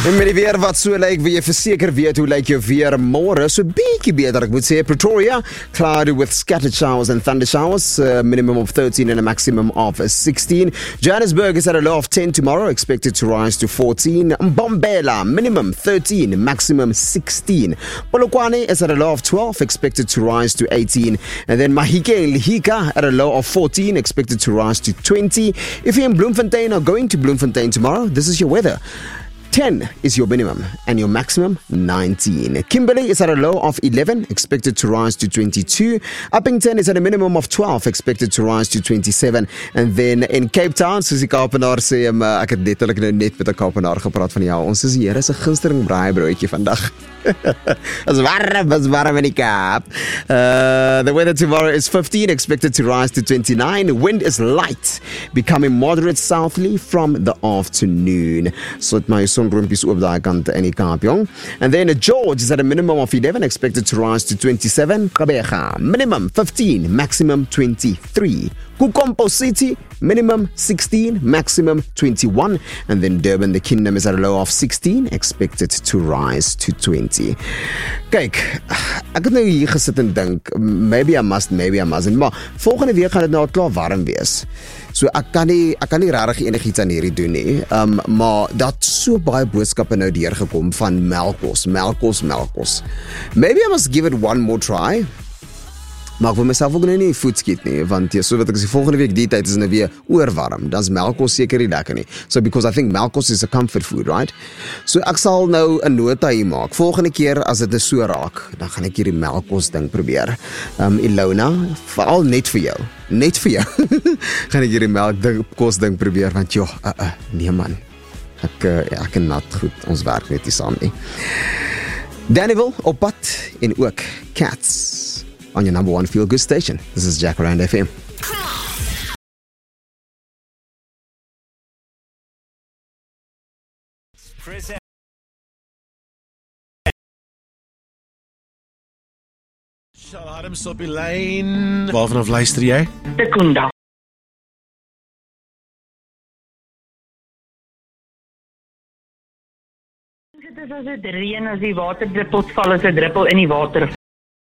En met die weer wat so lyk, wil jy verseker weet hoe lyk jou weer môre? So bietjie beter, ek moet sê. Pretoria, cloudy with scattered showers and thunder showers, minimum of 13 and a maximum of 16. Johannesburg is at a low of 10 tomorrow, expected to rise to 14. Mbombela, minimum 13, maximum 16. Polokwane is at a low of 12, expected to rise to 18. And then Mahike and Lihika at a low of 14, expected to rise to 20. If you're in Bloemfontein or going to Bloemfontein tomorrow, this is your weather. 10 is your minimum and your maximum 19. Kimberley is at a low of 11, expected to rise to 22. Uppington is at a minimum of 12, expected to rise to 27. And then in Cape Town, soos die Kaapenaar sê, ek het letterlik nou net met 'n Kaapenaar gepraat van ja, ons is die Here se gunsteling braaibroodjie vandag. Is warm in die Kaap. The weather tomorrow is 15, expected to rise to 29. Wind is light, becoming moderate southerly from the afternoon. So it my sonroompies oop daai kant in die Kaap, jong. And then George is at a minimum of 11, expected to rise to 27. Gqeberha, minimum 15, maximum 23. Kukompo City, minimum 16, maximum 21. And then Durban, the Kingdom, is at a low of 16, expected to rise to 20. Kyk, ek het nou hier gesit en dink, maybe I mustn't, maar volgende week gaan dit nou al klaar warm wees. So ek kan nie regtig enigiets aan hierdie doen nie. Maar dat so baie boodskappe nou deurgekom van melkkos. Maybe I must give it one more try. Maar ek wil myself ook nou nie voet skiet nie, want so wat ek sê, volgende week die tyd is nou weer oorwarm, dan is melkkos seker nie lekker nie. So because I think melkkos is a comfort food, right? So ek sal nou 'n nota hier maak. Volgende keer as dit so raak, dan gaan ek hierdie melkkos ding probeer. Ilona, veral net vir jou. Gaan ek hierdie melkkos ding probeer, want joh, nee man. Ek kan nat goed, ons werk net nie saam nie. Dannyville op pad en ook Cats on your number one feel-good station. This is Jacaranda FM. Shall Adams op die lyn. Waarvan luister jy? Sekunda. Dit is as dit reën, as die waterdruppels val, as 'n druppel in die water